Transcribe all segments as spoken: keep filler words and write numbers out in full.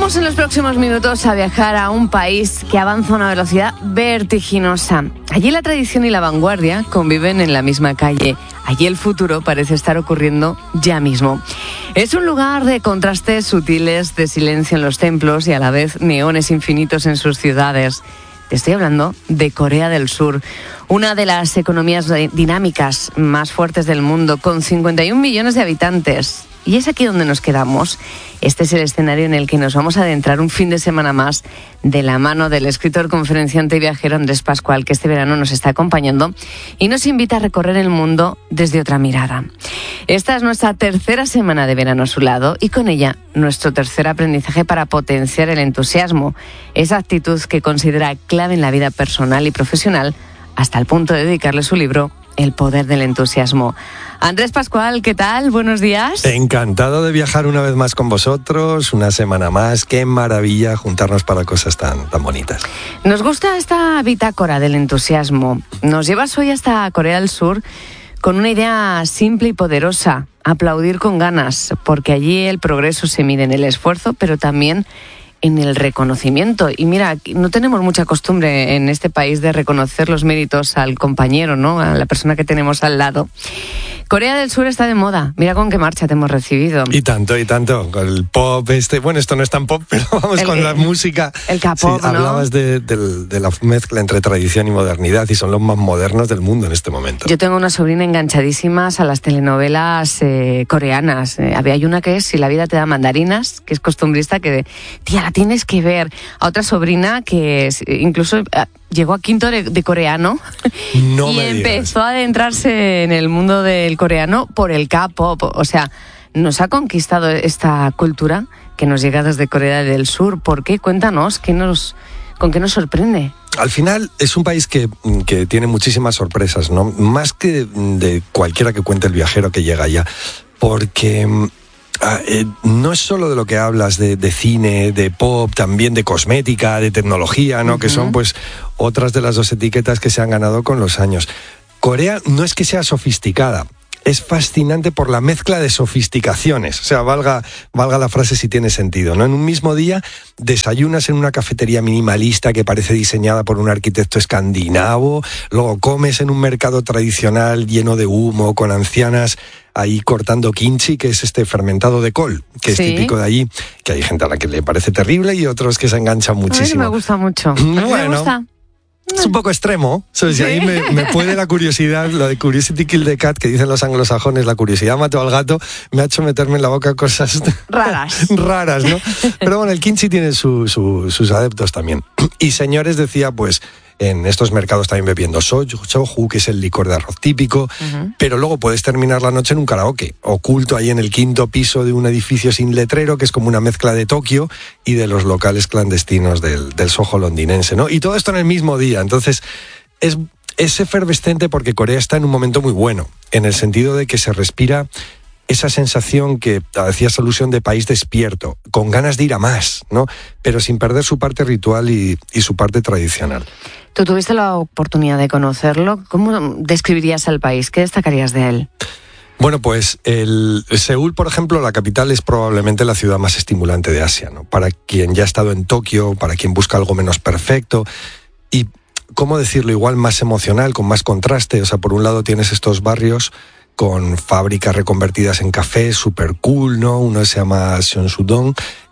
Vamos en los próximos minutos a viajar a un país que avanza a una velocidad vertiginosa. Allí la tradición y la vanguardia conviven en la misma calle. Allí el futuro parece estar ocurriendo ya mismo. Es un lugar de contrastes sutiles, de silencio en los templos y a la vez neones infinitos en sus ciudades. Te estoy hablando de Corea del Sur, una de las economías dinámicas más fuertes del mundo, con cincuenta y un millones de habitantes. Y es aquí donde nos quedamos. Este es el escenario en el que nos vamos a adentrar un fin de semana más de la mano del escritor, conferenciante y viajero Andrés Pascual, que este verano nos está acompañando y nos invita a recorrer el mundo desde otra mirada. Esta es nuestra tercera semana de verano a su lado y con ella nuestro tercer aprendizaje para potenciar el entusiasmo, esa actitud que considera clave en la vida personal y profesional, hasta el punto de dedicarle su libro El poder del entusiasmo. Andrés Pascual, ¿qué tal? Buenos días. Encantado de viajar una vez más con vosotros, una semana más. Qué maravilla juntarnos para cosas tan, tan bonitas. Nos gusta esta bitácora del entusiasmo. Nos llevas hoy hasta Corea del Sur con una idea simple y poderosa: aplaudir con ganas, porque allí el progreso se mide en el esfuerzo, pero también en el reconocimiento. Y mira, no tenemos mucha costumbre en este país de reconocer los méritos al compañero, ¿no? A la persona que tenemos al lado. Corea del Sur está de moda. Mira con qué marcha te hemos recibido. Y tanto, y tanto. Con el pop este... Bueno, esto no es tan pop, pero vamos el, con la música. El K-pop, sí, ¿no? Hablabas de, de, de la mezcla entre tradición y modernidad y son los más modernos del mundo en este momento. Yo tengo una sobrina enganchadísimas a las telenovelas eh, coreanas. Eh, había una que es Si la vida te da mandarinas, que es costumbrista, que... Tía, la tienes que ver. A otra sobrina que es, incluso... llegó a quinto de, de coreano no y me empezó digas. a adentrarse en el mundo del coreano por el K-pop. O sea, nos ha conquistado esta cultura que nos llega desde Corea del Sur. ¿Por qué? Cuéntanos, ¿qué nos, ¿con qué nos sorprende? Al final es un país que, que tiene muchísimas sorpresas, ¿no? Más que de cualquiera que cuente el viajero que llega allá, porque... Ah, eh, no es solo de lo que hablas, de, de cine, de pop, también de cosmética, de tecnología, ¿no? Uh-huh. Que son pues otras de las dos etiquetas que se han ganado con los años. Corea no es que sea sofisticada, es fascinante por la mezcla de sofisticaciones. O sea, valga, valga la frase si tiene sentido, ¿no? En un mismo día desayunas en una cafetería minimalista que parece diseñada por un arquitecto escandinavo, luego comes en un mercado tradicional lleno de humo, con ancianas ahí cortando kimchi, que es este fermentado de col, que es sí. típico de allí, que hay gente a la que le parece terrible y otros que se enganchan muchísimo. A mí me gusta mucho. Bueno, me gusta. Es un poco extremo, ¿sabes? ¿Sí? Y ahí me, me puede la curiosidad, lo de curiosity kill the cat, que dicen los anglosajones, la curiosidad mató al gato, me ha hecho meterme en la boca cosas raras, raras, ¿no? Pero bueno, el kimchi tiene su, su, sus adeptos también. Y señores, decía, pues, en estos mercados también bebiendo soju, soju, que es el licor de arroz típico, uh-huh. pero luego puedes terminar la noche en un karaoke, oculto ahí en el quinto piso de un edificio sin letrero, que es como una mezcla de Tokio y de los locales clandestinos del, del Soho londinense, ¿no? Y todo esto en el mismo día, entonces es, es efervescente porque Corea está en un momento muy bueno, en el sentido de que se respira esa sensación que hacías alusión de país despierto, con ganas de ir a más, ¿no? Pero sin perder su parte ritual y, y su parte tradicional. Tú tuviste la oportunidad de conocerlo. ¿Cómo describirías al país? ¿Qué destacarías de él? Bueno, pues el Seúl, por ejemplo, la capital, es probablemente la ciudad más estimulante de Asia, ¿no? Para quien ya ha estado en Tokio, para quien busca algo menos perfecto y, ¿cómo decirlo? Igual más emocional, con más contraste. O sea, por un lado tienes estos barrios con fábricas reconvertidas en café, súper cool, ¿no? Uno se llama Seonsu-dong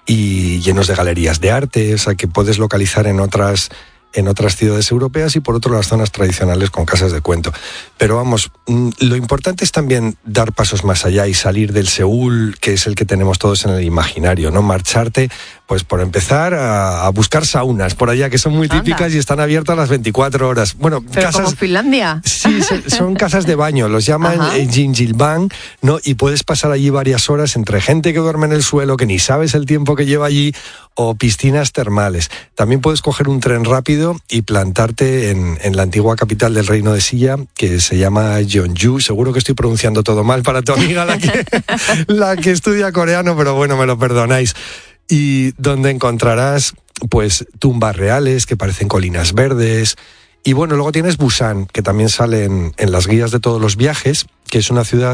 y llenos de galerías de arte, o sea, que puedes localizar en otras... en otras ciudades europeas y por otro las zonas tradicionales con casas de cuento. Pero vamos, lo importante es también dar pasos más allá y salir del Seúl, que es el que tenemos todos en el imaginario, ¿no? Marcharte, pues por empezar, a, a buscar saunas por allá, que son muy típicas. Anda. Y están abiertas las veinticuatro horas. Bueno, ¿pero casas... como Finlandia? Sí, son casas de baño, los llaman Jinjilbang, ¿no? Y puedes pasar allí varias horas entre gente que duerme en el suelo, que ni sabes el tiempo que lleva allí, o piscinas termales. También puedes coger un tren rápido y plantarte en, en la antigua capital del reino de Silla, que se llama Jeonju. Seguro que estoy pronunciando todo mal para tu amiga, la que, la que estudia coreano, pero bueno, me lo perdonáis. Y donde encontrarás pues tumbas reales que parecen colinas verdes. Y bueno, luego tienes Busan, que también sale en, en las guías de todos los viajes, que es una ciudad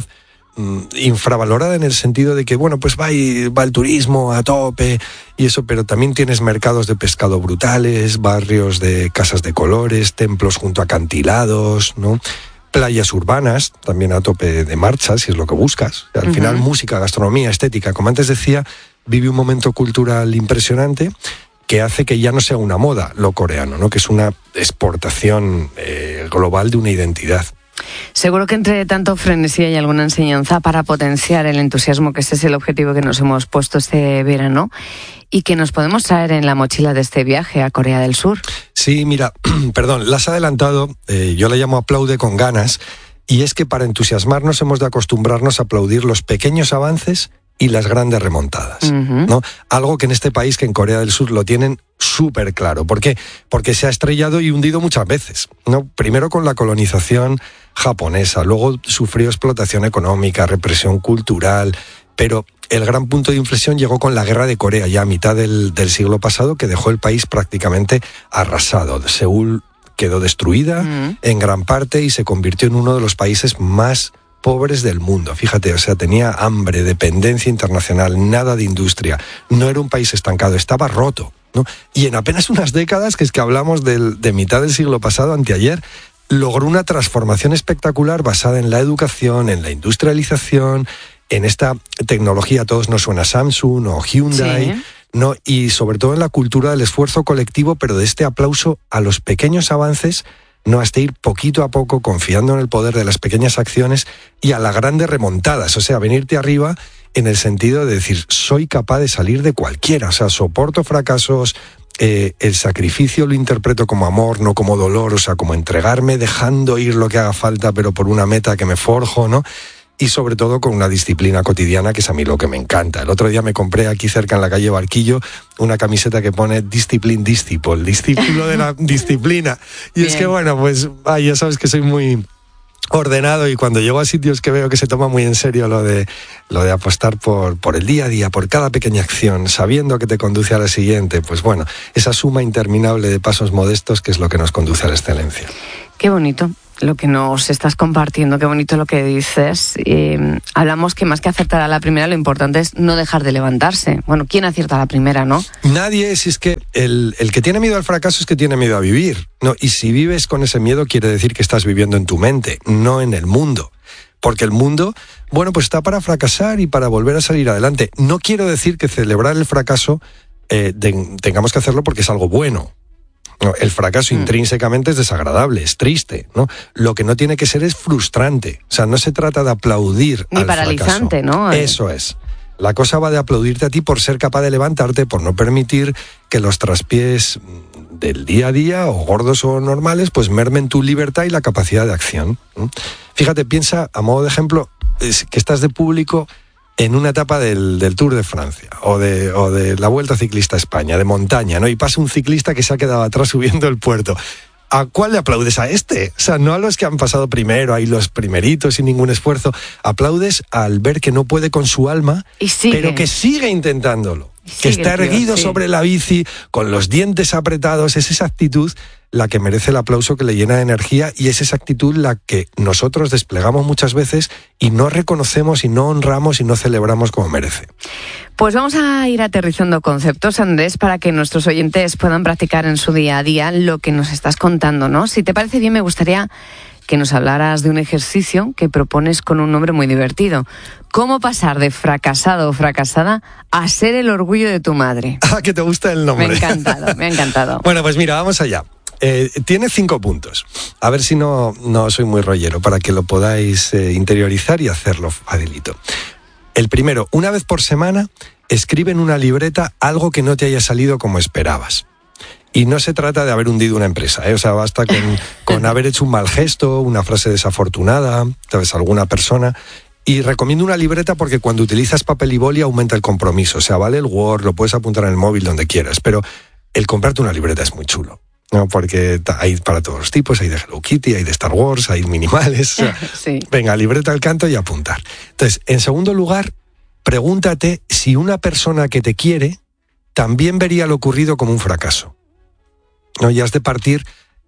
mm, infravalorada en el sentido de que, bueno, pues va, y, va el turismo a tope y eso, pero también tienes mercados de pescado brutales, barrios de casas de colores, templos junto a acantilados, ¿no? Playas urbanas, también a tope de marcha, si es lo que buscas. Al uh-huh. final, música, gastronomía, estética, como antes decía, vive un momento cultural impresionante que hace que ya no sea una moda lo coreano, ¿no? Que es una exportación eh, global de una identidad. Seguro que entre tanto frenesí hay alguna enseñanza para potenciar el entusiasmo, que ese es el objetivo que nos hemos puesto este verano y que nos podemos traer en la mochila de este viaje a Corea del Sur. Sí, mira, perdón, la has adelantado, eh, yo la llamo aplaude con ganas, y es que para entusiasmarnos hemos de acostumbrarnos a aplaudir los pequeños avances y las grandes remontadas, uh-huh. ¿no? Algo que en este país, que en Corea del Sur, lo tienen súper claro. ¿Por qué? Porque se ha estrellado y hundido muchas veces, ¿no? Primero con la colonización japonesa, luego sufrió explotación económica, represión cultural, pero el gran punto de inflexión llegó con la Guerra de Corea, ya a mitad del, del siglo pasado, que dejó el país prácticamente arrasado. Seúl quedó destruida uh-huh. en gran parte y se convirtió en uno de los países más pobres del mundo. Fíjate, o sea, tenía hambre, dependencia internacional, nada de industria. No era un país estancado, estaba roto, ¿no? Y en apenas unas décadas, que es que hablamos del, de mitad del siglo pasado, anteayer, logró una transformación espectacular basada en la educación, en la industrialización, en esta tecnología. A todos nos suena Samsung o Hyundai, sí. ¿no? Y sobre todo en la cultura del esfuerzo colectivo, pero de este aplauso a los pequeños avances, no, hasta ir poquito a poco confiando en el poder de las pequeñas acciones y a las grandes remontadas, o sea, venirte arriba en el sentido de decir, soy capaz de salir de cualquiera, o sea, soporto fracasos, eh, el sacrificio lo interpreto como amor, no como dolor, o sea, como entregarme dejando ir lo que haga falta, pero por una meta que me forjo, ¿no? Y sobre todo con una disciplina cotidiana, que es a mí lo que me encanta. El otro día me compré aquí cerca en la calle Barquillo una camiseta que pone Discipline Disciple, discípulo de la disciplina. Y Bien. Es que bueno, pues ay, ya sabes que soy muy ordenado y cuando llego a sitios que veo que se toma muy en serio lo de, lo de apostar por, por el día a día, por cada pequeña acción, sabiendo que te conduce a la siguiente, pues bueno, esa suma interminable de pasos modestos que es lo que nos conduce a la excelencia. Qué bonito lo que nos estás compartiendo, qué bonito lo que dices. Eh, hablamos que más que acertar a la primera, lo importante es no dejar de levantarse. Bueno, ¿quién acierta a la primera, no? Nadie, si es que el, el que tiene miedo al fracaso es que tiene miedo a vivir, ¿no? Y si vives con ese miedo quiere decir que estás viviendo en tu mente, no en el mundo. Porque el mundo, bueno, pues está para fracasar y para volver a salir adelante. No quiero decir que celebrar el fracaso eh, de, tengamos que hacerlo porque es algo bueno. No, el fracaso mm. intrínsecamente es desagradable, es triste, ¿no? Lo que no tiene que ser es frustrante. O sea, no se trata de aplaudir Ni al paralizante, fracaso. ¿no? Eso es. La cosa va de aplaudirte a ti por ser capaz de levantarte, por no permitir que los traspiés del día a día, o gordos o normales, pues mermen tu libertad y la capacidad de acción. Fíjate, piensa, a modo de ejemplo, que estás de público en una etapa del, del Tour de Francia o de, o de la Vuelta Ciclista a España, de montaña, ¿no? Y pasa un ciclista que se ha quedado atrás subiendo el puerto. ¿A cuál le aplaudes? A este. O sea, no a los que han pasado primero, ahí los primeritos sin ningún esfuerzo. Aplaudes al ver que no puede con su alma, pero que sigue intentándolo. Que está erguido sí. sobre la bici, con los dientes apretados. Es esa actitud la que merece el aplauso, que le llena de energía, y es esa actitud la que nosotros desplegamos muchas veces y no reconocemos y no honramos y no celebramos como merece. Pues vamos a ir aterrizando conceptos, Andrés, para que nuestros oyentes puedan practicar en su día a día lo que nos estás contando, ¿no? Si te parece bien, me gustaría que nos hablaras de un ejercicio que propones con un nombre muy divertido. ¿Cómo pasar de fracasado o fracasada a ser el orgullo de tu madre? Ah, que te gusta el nombre. Me ha encantado, me ha encantado. Bueno, pues mira, vamos allá. Eh, tiene cinco puntos. A ver si no, no soy muy rollero, para que lo podáis eh, interiorizar y hacerlo facilito. El primero, una vez por semana, escribe en una libreta algo que no te haya salido como esperabas. Y no se trata de haber hundido una empresa, ¿eh? O sea, basta con, con haber hecho un mal gesto, una frase desafortunada, ¿sabes? Alguna persona. Y recomiendo una libreta porque cuando utilizas papel y boli aumenta el compromiso. O sea, vale el Word, lo puedes apuntar en el móvil donde quieras, pero el comprarte una libreta es muy chulo. No, porque hay para todos los tipos, hay de Hello Kitty, hay de Star Wars, hay minimales. O sea, sí. Venga, libreta al canto y apuntar. Entonces, en segundo lugar, pregúntate si una persona que te quiere también vería lo ocurrido como un fracaso. ¿No? Y has de partir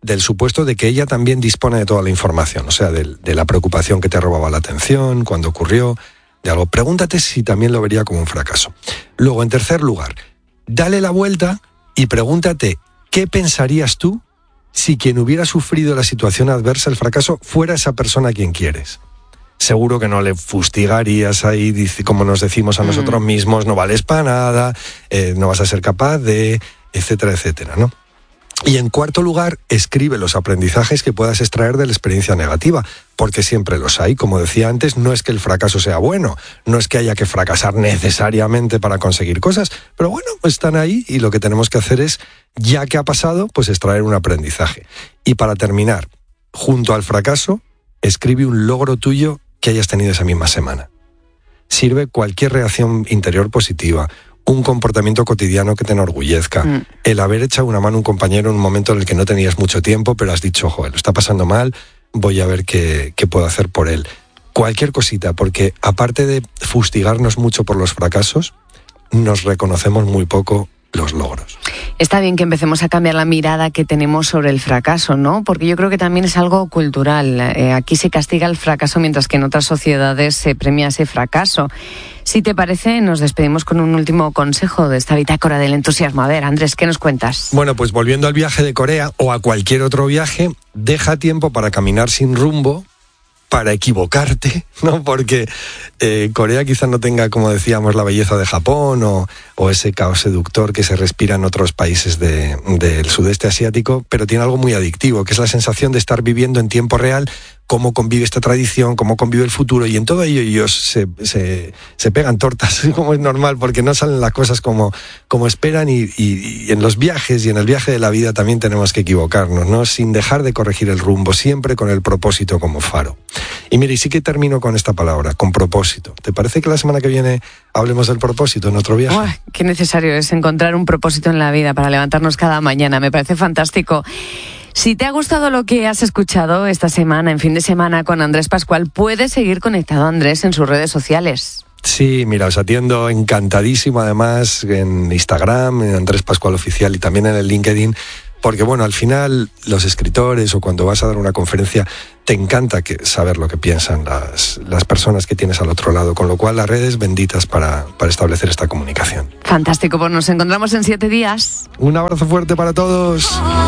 del supuesto de que ella también dispone de toda la información, o sea, de, de la preocupación que te robaba la atención, cuando ocurrió, de algo. Pregúntate si también lo vería como un fracaso. Luego, en tercer lugar, dale la vuelta y pregúntate qué pensarías tú si quien hubiera sufrido la situación adversa, el fracaso, fuera esa persona a quien quieres. Seguro que no le fustigarías ahí, como nos decimos a nosotros mm. mismos, no vales para nada, eh, no vas a ser capaz de, etcétera, etcétera, ¿no? Y en cuarto lugar, escribe los aprendizajes que puedas extraer de la experiencia negativa, porque siempre los hay. Como decía antes, no es que el fracaso sea bueno, no es que haya que fracasar necesariamente para conseguir cosas, pero bueno, están ahí y lo que tenemos que hacer es, ya que ha pasado, pues extraer un aprendizaje. Y para terminar, junto al fracaso, escribe un logro tuyo que hayas tenido esa misma semana. Sirve cualquier reacción interior positiva, un comportamiento cotidiano que te enorgullezca, mm. el haber echado una mano a un compañero en un momento en el que no tenías mucho tiempo, pero has dicho, joder, lo está pasando mal, voy a ver qué, qué puedo hacer por él. Cualquier cosita, porque aparte de fustigarnos mucho por los fracasos, nos reconocemos muy poco los logros. Está bien que empecemos a cambiar la mirada que tenemos sobre el fracaso, ¿no? Porque yo creo que también es algo cultural. Eh, aquí se castiga el fracaso mientras que en otras sociedades se premia ese fracaso. Si te parece, nos despedimos con un último consejo de esta bitácora del entusiasmo. A ver, Andrés, ¿qué nos cuentas? Bueno, pues volviendo al viaje de Corea o a cualquier otro viaje, deja tiempo para caminar sin rumbo, para equivocarte, ¿no? Porque eh, Corea quizás no tenga, como decíamos, la belleza de Japón o, o ese caos seductor que se respira en otros países de, del sudeste asiático, pero tiene algo muy adictivo, que es la sensación de estar viviendo en tiempo real cómo convive esta tradición, cómo convive el futuro, y en todo ello ellos se, se, se pegan tortas, como es normal, porque no salen las cosas como, como esperan, y, y, y en los viajes y en el viaje de la vida también tenemos que equivocarnos, ¿no? Sin dejar de corregir el rumbo, siempre con el propósito como faro. Y mire, y sí que termino con esta palabra, con propósito. ¿Te parece que la semana que viene hablemos del propósito en otro viaje? Uy, qué necesario es encontrar un propósito en la vida para levantarnos cada mañana, me parece fantástico. Si te ha gustado lo que has escuchado esta semana, en Fin de Semana con Andrés Pascual, puedes seguir conectado a Andrés en sus redes sociales. Sí, mira, os atiendo encantadísimo además en Instagram, en Andrés Pascual Oficial, y también en el LinkedIn, porque bueno, al final los escritores o cuando vas a dar una conferencia te encanta que, saber lo que piensan las, las personas que tienes al otro lado, con lo cual las redes benditas para, para establecer esta comunicación. Fantástico, pues nos encontramos en siete días. Un abrazo fuerte para todos.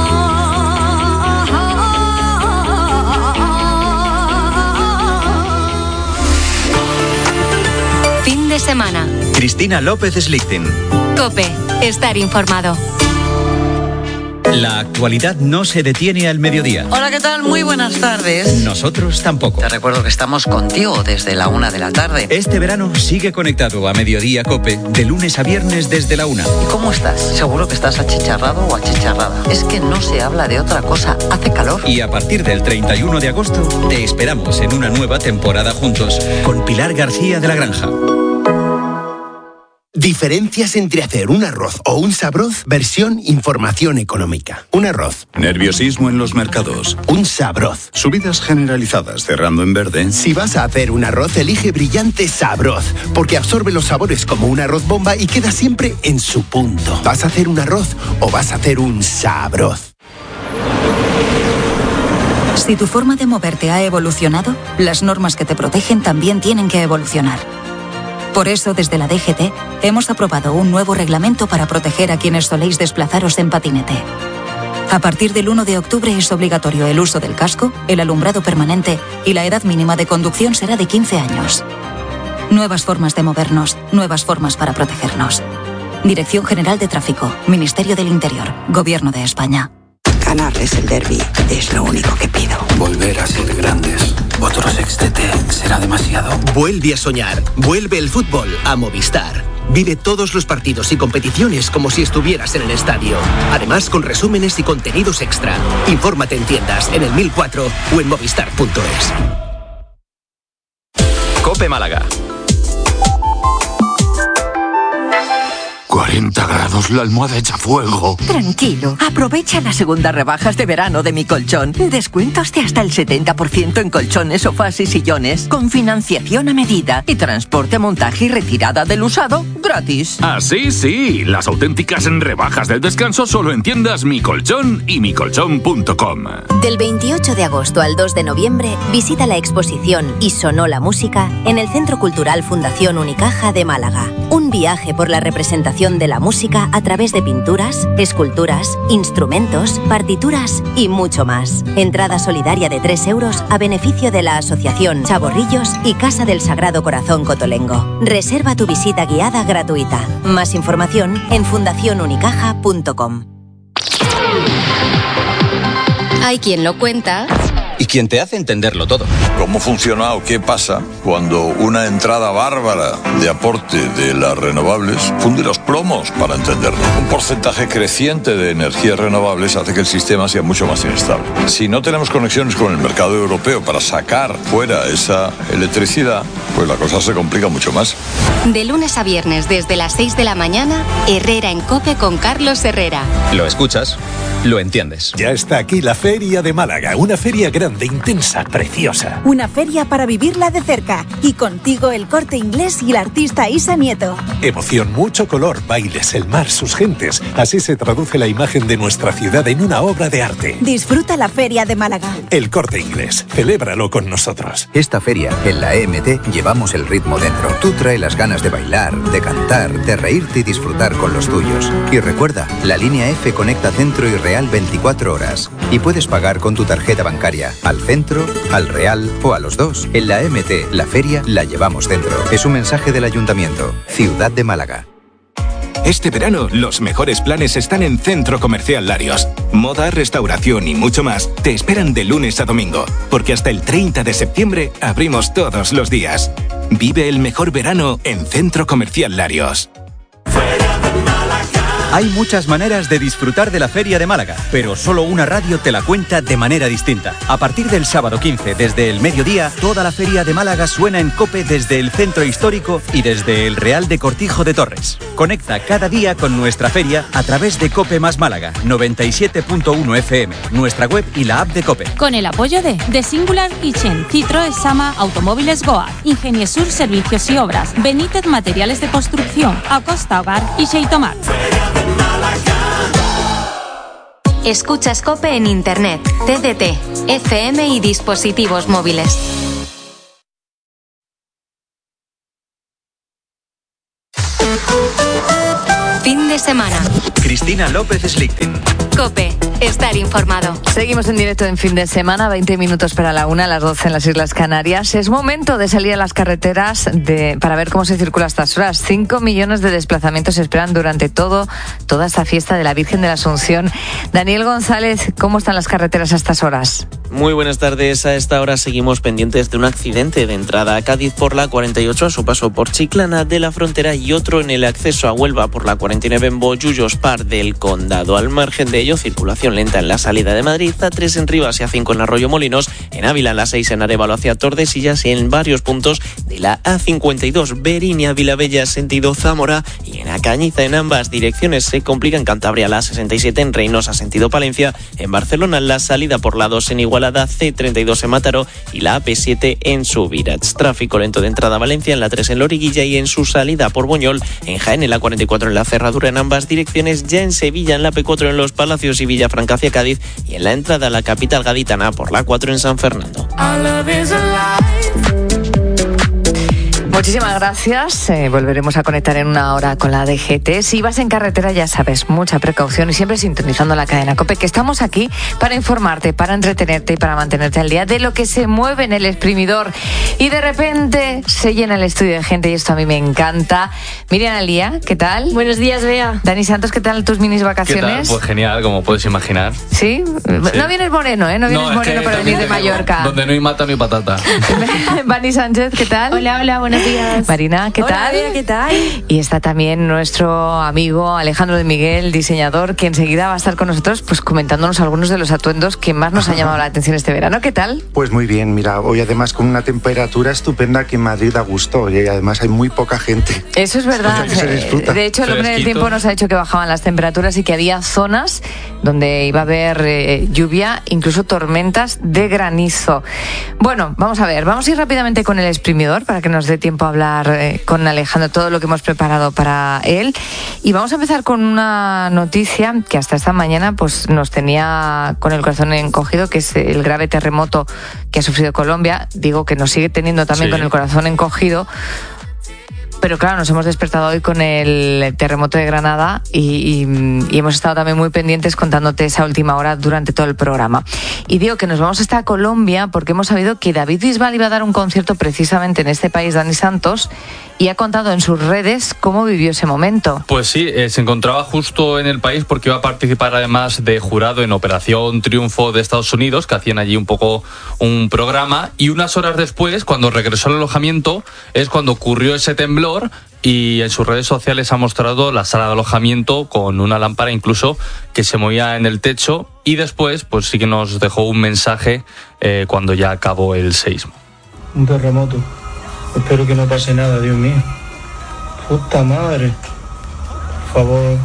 Fin de semana. Cristina López Slichting. COPE. Estar informado. La actualidad no se detiene al mediodía. Hola, ¿qué tal? Muy buenas tardes. Nosotros tampoco. Te recuerdo que estamos contigo desde la una de la tarde. Este verano sigue conectado a Mediodía COPE de lunes a viernes desde la una. ¿Y cómo estás? Seguro que estás achicharrado o achicharrada. Es que no se habla de otra cosa. Hace calor. Y a partir del treinta y uno de agosto te esperamos en una nueva temporada juntos con Pilar García de la Granja. Diferencias entre hacer un arroz o un sabroz, versión información económica. Un arroz. Nerviosismo en los mercados. Un sabroz. Subidas generalizadas cerrando en verde. Si vas a hacer un arroz, elige Brillante Sabroz, porque absorbe los sabores como un arroz bomba y queda siempre en su punto. ¿Vas a hacer un arroz o vas a hacer un sabroz? Si tu forma de moverte ha evolucionado, las normas que te protegen también tienen que evolucionar. Por eso, desde la D G T, hemos aprobado un nuevo reglamento para proteger a quienes soléis desplazaros en patinete. A partir del uno de octubre es obligatorio el uso del casco, el alumbrado permanente y la edad mínima de conducción será de quince años. Nuevas formas de movernos, nuevas formas para protegernos. Dirección General de Tráfico, Ministerio del Interior, Gobierno de España. Ganarles el derbi es lo único que pido. Volver a ser grandes. Otro sextete será demasiado. Vuelve a soñar. Vuelve el fútbol a Movistar. Vive todos los partidos y competiciones como si estuvieras en el estadio. Además, con resúmenes y contenidos extra. Infórmate en tiendas, en el mil cuatro o en movistar punto es. COPE Málaga. cuarenta grados, la almohada echa fuego. Tranquilo, aprovecha las segundas rebajas de verano de Mi Colchón. Descuentos de hasta el setenta por ciento en colchones, sofás y sillones, con financiación a medida y transporte, montaje y retirada del usado gratis. Ah, sí, sí, las auténticas rebajas del descanso solo en tiendas Mi Colchón y mi colchón punto com. Del veintiocho de agosto al dos de noviembre, visita la exposición Y sonó la música en el Centro Cultural Fundación Unicaja de Málaga. Un viaje por la representación de la música a través de pinturas, esculturas, instrumentos, partituras y mucho más. Entrada solidaria de tres euros a beneficio de la Asociación Chavorrillos y Casa del Sagrado Corazón Cotolengo. Reserva tu visita guiada gratuita. Más información en fundación unicaja punto com. Hay quien lo cuenta y quien te hace entenderlo todo. ¿Cómo funciona o qué pasa cuando una entrada bárbara de aporte de las renovables funde los plomos, para entenderlo? Un porcentaje creciente de energías renovables hace que el sistema sea mucho más inestable. Si no tenemos conexiones con el mercado europeo para sacar fuera esa electricidad, pues la cosa se complica mucho más. De lunes a viernes desde las seis de la mañana, Herrera en COPE con Carlos Herrera. Lo escuchas, lo entiendes. Ya está aquí la Feria de Málaga, una feria grande, intensa, preciosa. Una feria para vivirla de cerca. Y contigo El Corte Inglés y el artista Isa Nieto. Emoción, mucho color, bailes, el mar, sus gentes. Así se traduce la imagen de nuestra ciudad en una obra de arte. Disfruta la Feria de Málaga. El Corte Inglés, celébralo con nosotros. Esta feria, en la E M T, llevamos el ritmo dentro. Tú trae las ganas de bailar, de cantar, de reírte y disfrutar con los tuyos. Y recuerda, la línea F conecta Centro y Real veinticuatro horas. Y puedes pagar con tu tarjeta bancaria al Centro, al Real o a los dos. En la E M T, la feria la llevamos dentro. Es un mensaje del Ayuntamiento. Ciudad de Málaga. Este verano, los mejores planes están en Centro Comercial Larios. Moda, restauración y mucho más te esperan de lunes a domingo, porque hasta el treinta de septiembre abrimos todos los días. Vive el mejor verano en Centro Comercial Larios. Hay muchas maneras de disfrutar de la Feria de Málaga, pero solo una radio te la cuenta de manera distinta. A partir del sábado quince, desde el mediodía, toda la Feria de Málaga suena en COPE desde el Centro Histórico y desde el Real de Cortijo de Torres. Conecta cada día con nuestra feria a través de COPE más Málaga, noventa y siete punto uno F M, nuestra web y la app de COPE. Con el apoyo de The Singular Kitchen, Citroën Sama, Automóviles Goa, Ingeniesur Servicios y Obras, Benítez Materiales de Construcción, Acosta Hogar y Xeitomac. Escuchas COPE en Internet, T D T, F M y dispositivos móviles. Fin de semana. Cristina López Slichting. COPE, estar informado. Seguimos en directo en fin de semana, veinte minutos para la una, las doce en las Islas Canarias. Es momento de salir a las carreteras de, para ver cómo se circula a estas horas. Cinco millones de desplazamientos se esperan durante todo, toda esta fiesta de la Virgen de la Asunción. Daniel González, ¿cómo están las carreteras a estas horas? Muy buenas tardes. A esta hora seguimos pendientes de un accidente de entrada a Cádiz por la cuarenta y ocho a su paso por Chiclana de la Frontera y otro en el acceso a Huelva por la cuarenta y nueve en Bollullos Par del Condado. Al margen de ello, circulación lenta en la salida de Madrid, A tres en Rivas y A cinco en Arroyo Molinos, en Ávila la seis en Arévalo hacia Tordesillas y en varios puntos de la A cincuenta y dos Berinia Vilabella sentido Zamora y en Acañiza en ambas direcciones. Se complica en Cantabria la A sesenta y siete en Reynosa sentido Palencia, en Barcelona la salida por la dos en Igualada, C treinta y dos en Mataró y la A P siete en Subirats. Tráfico lento de entrada a Valencia en la tres en Loriguilla y en su salida por Buñol, en Jaén en la cuarenta y cuatro en la Cerradura en ambas direcciones, ya en Sevilla en la P cuatro en Los Palacios y Villafranca hacia Cádiz y en la entrada a la capital gaditana por la cuatro en San Fernando. Muchísimas gracias. Eh, volveremos a conectar en una hora con la D G T. Si vas en carretera, ya sabes, mucha precaución y siempre sintonizando la cadena COPE, que estamos aquí para informarte, para entretenerte y para mantenerte al día de lo que se mueve en el exprimidor. Y de repente se llena el estudio de gente y esto a mí me encanta. Miriam Alía, ¿qué tal? Buenos días, Bea. Dani Santos, ¿qué tal tus minis vacaciones? ¿Qué tal? Pues genial, como puedes imaginar. ¿Sí? sí. No vienes moreno, ¿eh? No vienes no, moreno para venir de Mallorca. Donde no hay mata, no hay patata. Vani Sánchez, ¿qué tal? Hola, hola, buenos días. días. Marina, ¿qué Hola, tal? Bea, ¿qué tal? Y está también nuestro amigo Alejandro de Miguel, diseñador, que enseguida va a estar con nosotros pues comentándonos algunos de los atuendos que más nos han llamado la atención este verano. ¿Qué tal? Pues muy bien, mira, hoy además con una temperatura estupenda que en Madrid da gusto y además hay muy poca gente. Eso es verdad. O sea, que se disfruta. De hecho, el hombre del tiempo nos ha dicho que bajaban las temperaturas y que había zonas donde iba a haber eh, lluvia, incluso tormentas de granizo. Bueno, vamos a ver, vamos a ir rápidamente con el exprimidor para que nos dé tiempo a hablar eh, con Alejandro todo lo que hemos preparado para él. Y vamos a empezar con una noticia que hasta esta mañana pues nos tenía con el corazón encogido, que es el grave terremoto que ha sufrido Colombia. Digo que nos sigue teniendo también sí. con el corazón encogido. Pero claro, nos hemos despertado hoy con el terremoto de Granada y, y, y hemos estado también muy pendientes contándote esa última hora durante todo el programa. Y digo que nos vamos hasta Colombia porque hemos sabido que David Bisbal iba a dar un concierto precisamente en este país, Dani Santos, y ha contado en sus redes cómo vivió ese momento. Pues sí, eh, se encontraba justo en el país porque iba a participar además de jurado en Operación Triunfo de Estados Unidos, que hacían allí un poco un programa, y unas horas después, cuando regresó al alojamiento, es cuando ocurrió ese temblor. Y en sus redes sociales ha mostrado la sala de alojamiento con una lámpara incluso que se movía en el techo, y después pues sí que nos dejó un mensaje eh, cuando ya acabó el seísmo. Un terremoto. Espero que no pase nada, Dios mío. Puta madre. Por favor,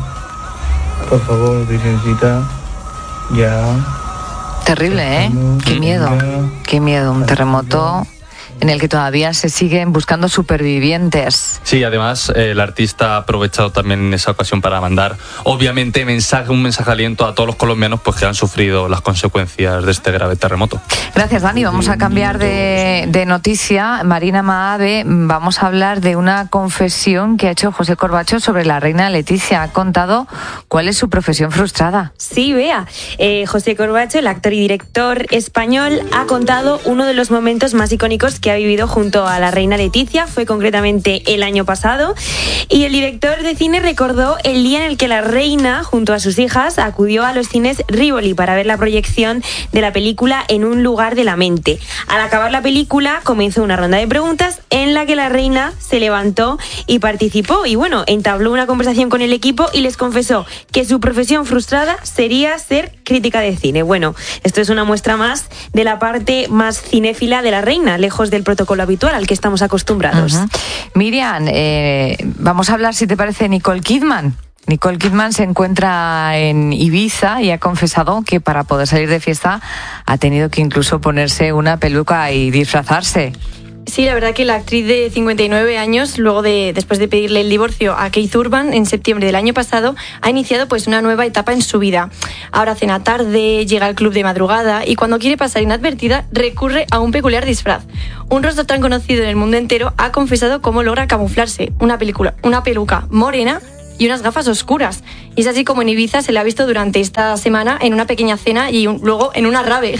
por favor, Virgencita, ya. Terrible, ¿eh? Qué miedo, qué miedo, un terremoto en el que todavía se siguen buscando supervivientes. Sí, además eh, el artista ha aprovechado también en esa ocasión para mandar, obviamente, mensaje, un mensaje de aliento a todos los colombianos pues que han sufrido las consecuencias de este grave terremoto. Gracias, Dani. Vamos a cambiar de, de noticia. Marina Maade, vamos a hablar de una confesión que ha hecho José Corbacho sobre la reina Leticia. Ha contado cuál es su profesión frustrada. Sí, Bea. Eh, José Corbacho, el actor y director español, ha contado uno de los momentos más icónicos que ha vivido junto a la reina Leticia. Fue concretamente el año pasado, y el director de cine recordó el día en el que la reina junto a sus hijas acudió a los cines Rivoli para ver la proyección de la película En un lugar de la mente. Al acabar la película comenzó una ronda de preguntas en la que la reina se levantó y participó, y bueno, entabló una conversación con el equipo y les confesó que su profesión frustrada sería ser crítica de cine. Bueno, esto es una muestra más de la parte más cinéfila de la reina, lejos del protocolo habitual al que estamos acostumbrados. Uh-huh. Miriam, eh, vamos a hablar, si te parece, de Nicole Kidman. Nicole Kidman se encuentra en Ibiza y ha confesado que para poder salir de fiesta ha tenido que incluso ponerse una peluca y disfrazarse. Sí, la verdad que la actriz de cincuenta y nueve años, luego de después de pedirle el divorcio a Keith Urban en septiembre del año pasado, ha iniciado pues una nueva etapa en su vida. Ahora cena tarde, llega al club de madrugada y cuando quiere pasar inadvertida recurre a un peculiar disfraz. Un rostro tan conocido en el mundo entero ha confesado cómo logra camuflarse una película, una peluca morena y unas gafas oscuras. Y es así como en Ibiza se le ha visto durante esta semana en una pequeña cena y un, luego en una rave.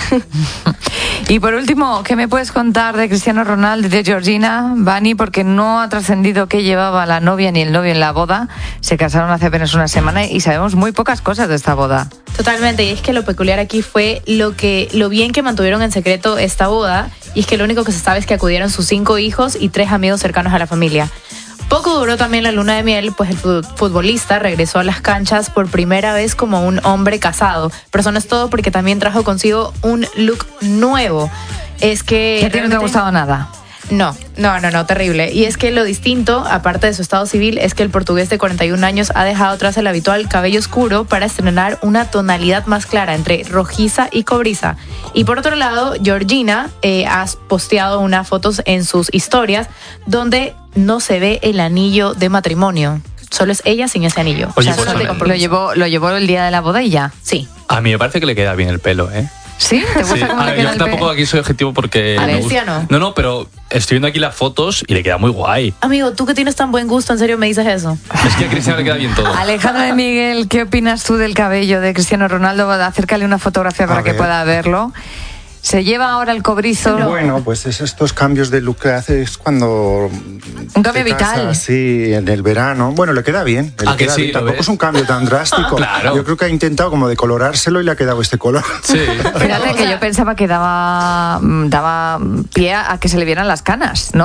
Y por último, ¿qué me puedes contar de Cristiano Ronaldo y de Georgina, Vani? Porque no ha trascendido qué llevaba la novia ni el novio en la boda. Se casaron hace apenas una semana y sabemos muy pocas cosas de esta boda. Totalmente, y es que lo peculiar aquí fue lo que lo bien que mantuvieron en secreto esta boda, y es que lo único que se sabe es que acudieron sus cinco hijos y tres amigos cercanos a la familia. Poco duró también la luna de miel, pues el futbolista regresó a las canchas por primera vez como un hombre casado. Pero eso no es todo, porque también trajo consigo un look nuevo. Es que... ¿A ti no te ha gustado nada? No, no, no, no, terrible. Y es que lo distinto, aparte de su estado civil, es que el portugués de cuarenta y un años ha dejado atrás el habitual cabello oscuro para estrenar una tonalidad más clara entre rojiza y cobriza. Y por otro lado, Georgina eh, ha posteado unas fotos en sus historias donde no se ve el anillo de matrimonio. Solo es ella sin ese anillo. Oye, o sea, pues lo, lo, llevó, lo llevó el día de la boda y ya. Sí. A mí me parece que le queda bien el pelo, ¿eh? ¿Sí? ¿Te gusta sí. cómo A le ver, queda yo el tampoco pelo? aquí soy objetivo porque... ¿A me Alesia gusta. no? No, no, pero estoy viendo aquí las fotos y le queda muy guay. Amigo, tú que tienes tan buen gusto, ¿en serio me dices eso? Es que a Cristiano le queda bien todo. Alejandro de Miguel, ¿qué opinas tú del cabello de Cristiano Ronaldo? Acércale una fotografía para que pueda verlo. Se lleva ahora el cobrizo. Bueno, pues es estos cambios de look que haces cuando... Un cambio vital. Sí, en el verano. Bueno, le queda bien. Le ¿A que queda sí, bien. lo Tampoco ves? es un cambio tan drástico. Claro. Yo creo que ha intentado como decolorárselo y le ha quedado este color. Sí. Fíjate que yo pensaba que daba, daba pie a que se le vieran las canas, ¿no?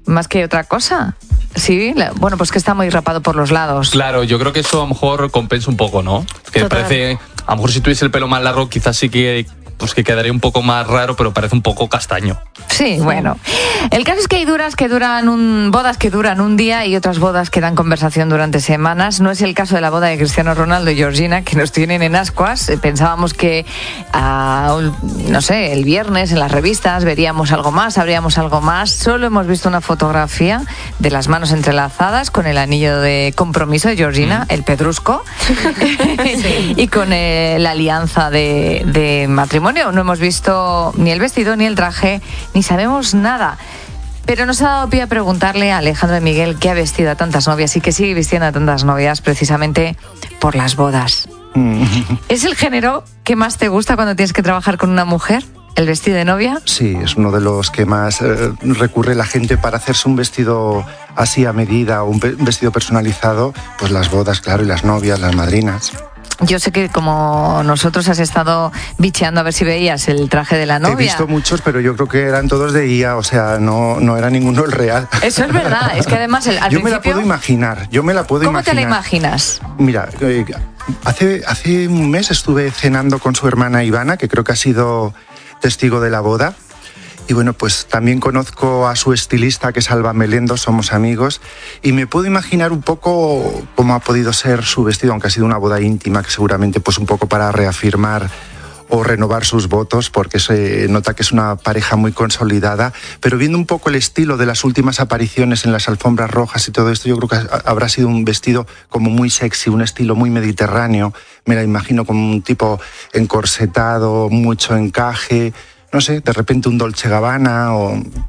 más que otra cosa. Sí, la, bueno, pues que está muy rapado por los lados. Claro, yo creo que eso a lo mejor compensa un poco, ¿no? Que Total. parece, a lo mejor si tuviese el pelo más largo, quizás sí que, pues que quedaría un poco más raro, pero parece un poco castaño. Sí, bueno. El caso es que hay duras que duran un, bodas que duran un día y otras bodas que dan conversación durante semanas. No es el caso de la boda de Cristiano Ronaldo y Georgina, que nos tienen en ascuas. Pensábamos que, ah, no sé, el viernes en las revistas veríamos algo más, sabríamos algo más. Solo hemos visto una fotografía de las manos entrelazadas con el anillo de compromiso de Georgina, mm. el pedrusco, sí. y con eh, la alianza de, de matrimonio. No hemos visto ni el vestido ni el traje, ni sabemos nada. Pero nos ha dado pie a preguntarle a Alejandro de Miguel qué ha vestido a tantas novias y que sigue vistiendo a tantas novias precisamente por las bodas. ¿Es el género que más te gusta cuando tienes que trabajar con una mujer? ¿El vestido de novia? Sí, es uno de los que más eh, recurre la gente para hacerse un vestido así a medida o un vestido personalizado. Pues las bodas, claro, y las novias, las madrinas. Yo sé que como nosotros has estado bicheando a ver si veías el traje de la novia. He visto muchos, pero yo creo que eran todos de I A, o sea, no, no era ninguno el real. Eso es verdad, es que además el, al yo principio... me la puedo imaginar, yo me la puedo ¿Cómo imaginar. te la imaginas? Mira, eh, hace, hace un mes estuve cenando con su hermana Ivana, que creo que ha sido testigo de la boda. Y bueno, pues también conozco a su estilista, que es Alba Melendo, somos amigos, y me puedo imaginar un poco cómo ha podido ser su vestido, aunque ha sido una boda íntima, que seguramente pues un poco para reafirmar o renovar sus votos, porque se nota que es una pareja muy consolidada, pero viendo un poco el estilo de las últimas apariciones en las alfombras rojas y todo esto, yo creo que habrá sido un vestido como muy sexy, un estilo muy mediterráneo, me la imagino como un tipo encorsetado, mucho encaje, no sé, de repente un Dolce Gabbana o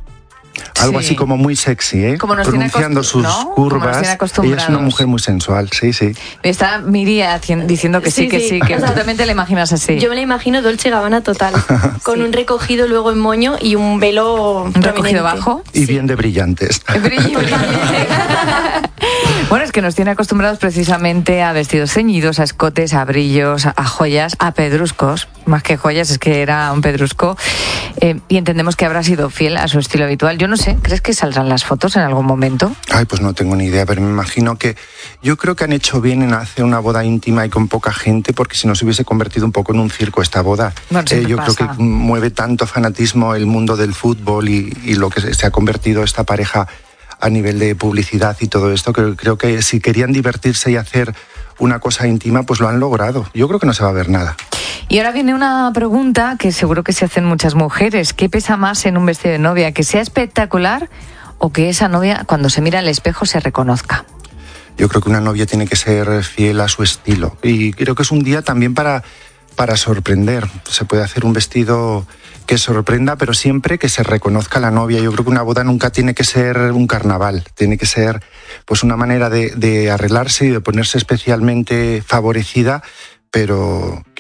algo sí. así como muy sexy, ¿eh? Como nos pronunciando sus ¿no? curvas. Ella es una mujer muy sensual, sí, sí. Está Miri diciendo que sí, sí que sí, sí que o sea, tú también te la imaginas así. Yo me la imagino Dolce Gabbana total, con sí. un recogido luego en moño y un velo un recogido bajo. Y sí. bien de brillantes. Bueno, es que nos tiene acostumbrados precisamente a vestidos ceñidos, a escotes, a brillos, a joyas, a pedruscos. Más que joyas, es que era un pedrusco. Eh, y entendemos que habrá sido fiel a su estilo habitual. Yo no sé, ¿crees que saldrán las fotos en algún momento? Ay, pues no tengo ni idea, pero me imagino que yo creo que han hecho bien en hacer una boda íntima y con poca gente, porque si no se hubiese convertido un poco en un circo esta boda. Bueno, eh, yo pasa. creo que mueve tanto fanatismo el mundo del fútbol y, y lo que se ha convertido esta pareja a nivel de publicidad y todo esto, que creo que si querían divertirse y hacer una cosa íntima, pues lo han logrado. Yo creo que no se va a ver nada. Y ahora viene una pregunta que seguro que se hacen muchas mujeres. ¿Qué pesa más en un vestido de novia? ¿Que sea espectacular o que esa novia, cuando se mira al espejo, se reconozca? Yo creo que una novia tiene que ser fiel a su estilo. Y creo que es un día también para, para sorprender. Se puede hacer un vestido que sorprenda, pero siempre que se reconozca la novia. Yo creo que una boda nunca tiene que ser un carnaval. Tiene que ser pues una manera de, de arreglarse y de ponerse especialmente favorecida, pero